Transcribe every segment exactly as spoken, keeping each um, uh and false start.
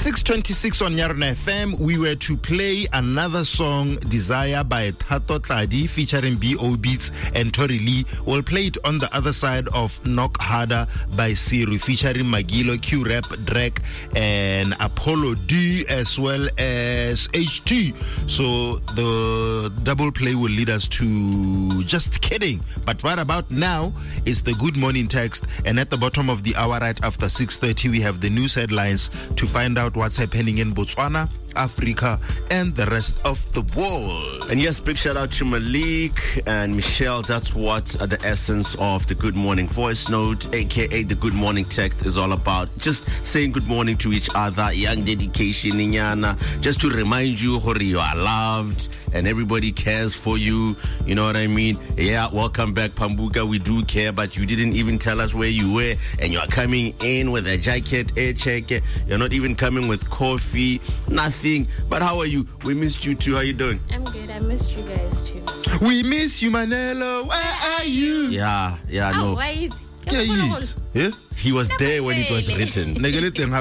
six twenty-six on Nyarna F M. We were to play another song, Desire by Thato Tladi, featuring B O Beats and Tori Lee. We'll play it on the other side of Knock Harder by Siru, featuring Magilo, Q-Rap, Drake, and Apollo D, as well as H T. So the double play will lead us to Just Kidding. But right about now is the Good Morning text. And at the bottom of the hour, right after six thirty, we have the news headlines to find out what's happening in Botswana, Africa, and the rest of the world. And yes, big shout out to Malik and Michelle. That's what uh, the essence of the Good Morning voice note, aka the Good Morning text, is all about. Just saying good morning to each other, young dedication, inyana, just to remind you hori, you are loved and everybody cares for you. You know what I mean? Yeah, welcome back, Pambuka. We do care, but you didn't even tell us where you were, and you are coming in with a jacket, a check. You're not even coming with coffee, nothing. But how are you? We missed you too. How you doing? I'm good. I missed you guys too. We miss you, Manelo. Where are you? Yeah, yeah, oh, no. Why is it? Yeah? He was there when it was written. No,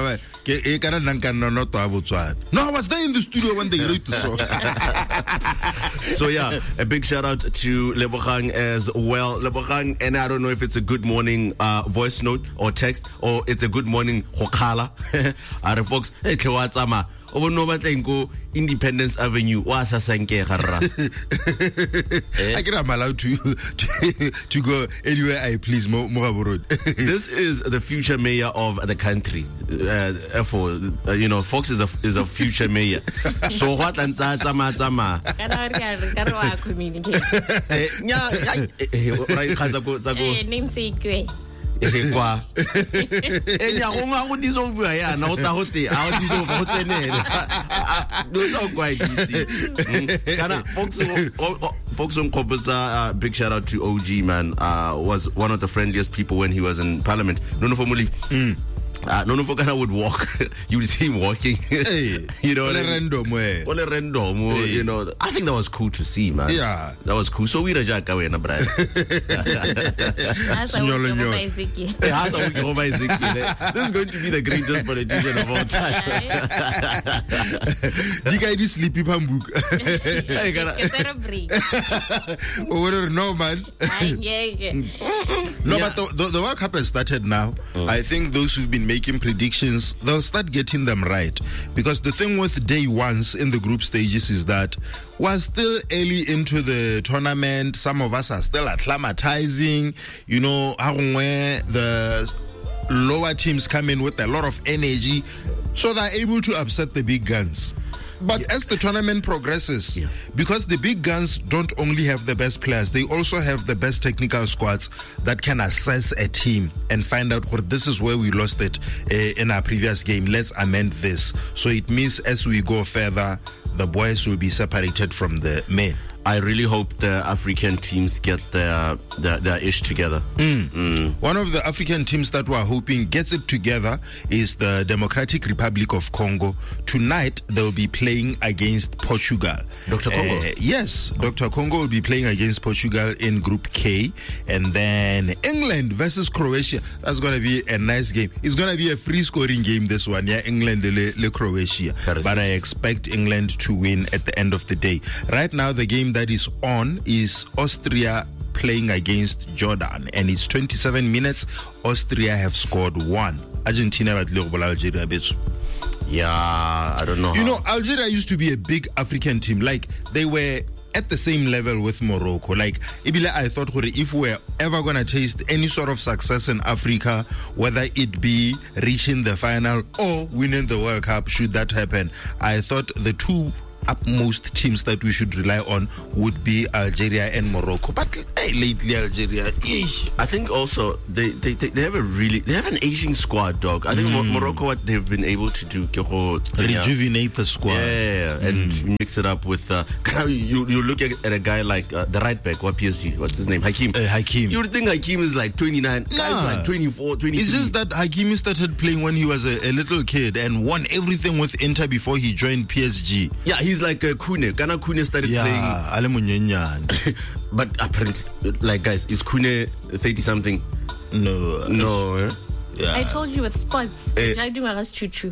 I was there in the studio when they wrote the song. So yeah, a big shout out to Lebogang as well. Lebogang, and I don't know if it's a good morning uh, voice note or text, or it's a good morning hokala. Are folks, hey, Kewatsama. Over no matter Independence Avenue, was a sanke harra. I get I'm allowed to, to to go anywhere I please. Mogabo Road. This is the future mayor of the country. Uh, for uh, you know, Fox is a is a future mayor. So what and tsama tsama. Nya right khaza go namesake. Kwa enya go nga go diso bua ya na o ta hote a o diso go tsenela do so quite easy kana folks folks on Kobuza. Big shout out to O G, man. Uh was one of the friendliest people when he was in parliament. No no for Muli. Uh, no, no, Fokana would walk. You would see him walking. Hey, you know, random way. All random. Hey. You know, I think that was cool to see, man. Yeah, that was cool. So we are Jack away, na brother. This is going to be the greatest politician of all time. The guy is sleepy Pambuk. No, man. No, but the, the, the World Cup has started now. Mm. I think those who've been making predictions, they'll start getting them right. Because the thing with day ones in the group stages is that we're still early into the tournament. Some of us are still acclimatizing. You know, where the lower teams come in with a lot of energy, so they're able to upset the big guns. But yeah. As the tournament progresses, yeah. Because the big guns don't only have the best players, they also have the best technical squads that can assess a team and find out what this is where we lost it uh, in our previous game. Let's amend this. So it means as we go further, the boys will be separated from the men. I really hope the African teams get their their, their ish together. Mm. Mm. One of the African teams that we're hoping gets it together is the Democratic Republic of Congo. Tonight, they'll be playing against Portugal. Doctor Congo? Uh, yes, oh. Doctor Congo will be playing against Portugal in Group K. And then England versus Croatia. That's going to be a nice game. It's going to be a free-scoring game, this one. Yeah, England, le, le Croatia. But I expect England to win at the end of the day. Right now, the game that is on is Austria playing against Jordan, and it's twenty-seven minutes. Austria have scored one. Argentina at Algeria. Yeah, I don't know. You know, Algeria used to be a big African team. Like, they were at the same level with Morocco. Like, I thought if we're ever going to taste any sort of success in Africa, whether it be reaching the final or winning the World Cup, should that happen, I thought the two upmost teams that we should rely on would be Algeria and Morocco. But hey, lately Algeria, eesh. I think also they, they they have a really they have an aging squad, dog. I think mm. Morocco, what they've been able to do, rejuvenate the squad, yeah, mm. and mix it up with. Uh, you you look at, at a guy like uh, the right back, what P S G, what's his name, Hakim. Uh, Hakim. You would think Hakim is like twenty-nine, nah. Guys like twenty-four, twenty-three. It's just that Hakim started playing when he was a, a little kid and won everything with Inter before he joined P S G. Yeah, he He's like uh, Kune. Ghana Kune started yeah, playing. But apparently, like, guys, is Kune thirty something? No. No. Eh? Yeah. I told you with sports. Eh. I do my choo choo.